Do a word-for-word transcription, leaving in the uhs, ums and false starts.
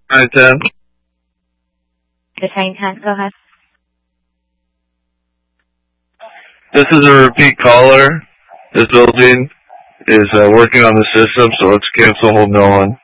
nine ten. This nine ten, go ahead. This is a repeat caller. This building is uh, working on the system, so let's cancel hold no one.